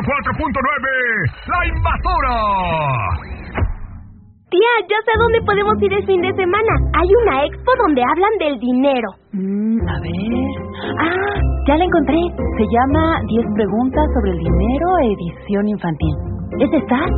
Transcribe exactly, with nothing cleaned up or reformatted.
cuatro punto nueve, La Invasora. Tía, ya sé a dónde podemos ir el fin de semana. Hay una expo donde hablan del dinero. Mm, a ver... Ah, ya la encontré. Se llama diez preguntas sobre el dinero, edición infantil. ¿Es esta?